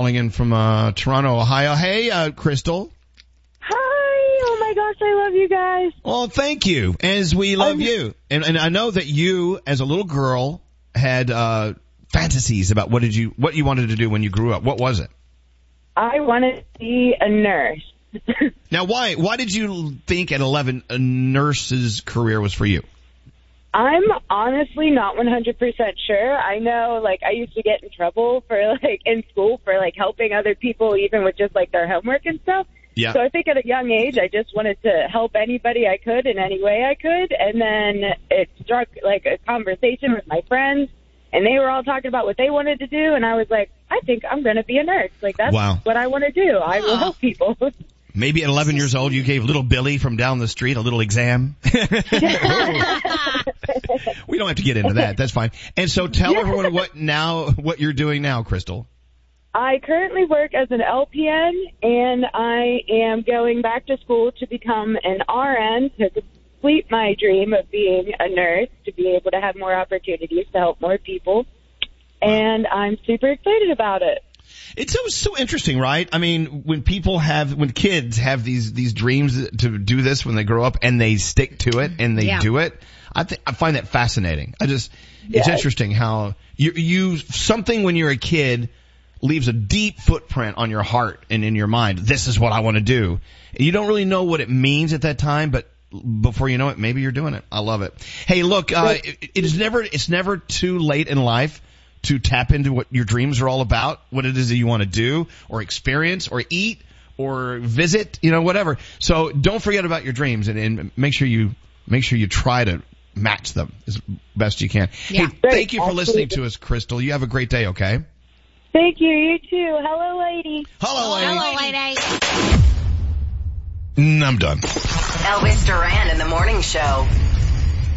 calling in from Toronto, Ohio. Hey, Crystal. Hi. Oh my gosh, I love you guys. Well, thank you, as we love you. And I know that you, as a little girl, had fantasies about what you wanted to do when you grew up. What was it? I wanted to be a nurse. Now, why did you think at 11 a nurse's career was for you? I'm honestly not 100% sure. I know, like, I used to get in trouble for, like, in school for, like, helping other people even with just, like, their homework and stuff. Yeah. So I think at a young age, I just wanted to help anybody I could in any way I could. And then it struck, like, a conversation with my friends, and they were all talking about what they wanted to do. And I was like, I think I'm going to be a nurse. Like, that's what I want to do. I will help people. Maybe at 11 years old, you gave little Billy from down the street a little exam. We don't have to get into that. That's fine. And so tell everyone what you're doing now, Crystal. I currently work as an LPN, and I am going back to school to become an RN to complete my dream of being a nurse, to be able to have more opportunities to help more people. And I'm super excited about it. It's so interesting, right? I mean, when kids have these dreams to do this when they grow up and they stick to it and they do it, I find that fascinating. It's interesting how something when you're a kid leaves a deep footprint on your heart and in your mind. This is what I want to do. And you don't really know what it means at that time, but before you know it, maybe you're doing it. I love it. Hey, look, it's never too late in life to tap into what your dreams are all about, what it is that you want to do or experience or eat or visit, whatever. So don't forget about your dreams and make sure you try to match them as best you can. Yeah. Hey, thank you for listening to us, Crystal. You have a great day, okay? Thank you. You too. Hello, lady. Hello, lady. Hello, lady. I'm done. Elvis Duran in the Morning Show.